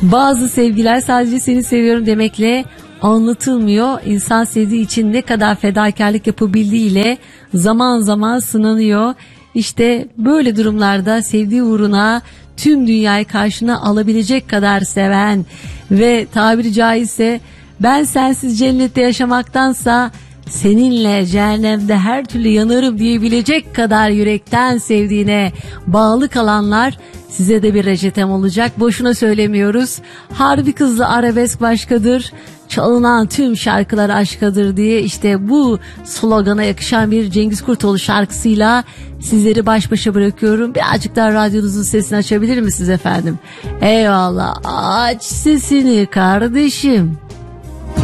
Bazı sevgiler sadece seni seviyorum demekle anlatılmıyor. İnsan sevdiği için ne kadar fedakarlık yapabildiğiyle zaman zaman sınanıyor. İşte böyle durumlarda sevdiği uğruna tüm dünyayı karşına alabilecek kadar seven ve tabiri caizse ben sensiz cennette yaşamaktansa seninle cehennemde her türlü yanarım diyebilecek kadar yürekten sevdiğine bağlı kalanlar size de bir reçetem olacak. Boşuna söylemiyoruz. Harbi kızlı arabesk başkadır. Çalınan tüm şarkılar aşkadır diye işte bu slogana yakışan bir Cengiz Kurtoğlu şarkısıyla sizleri baş başa bırakıyorum. Birazcık daha radyonuzun sesini açabilir misiniz efendim? Eyvallah. Aç sesini kardeşim.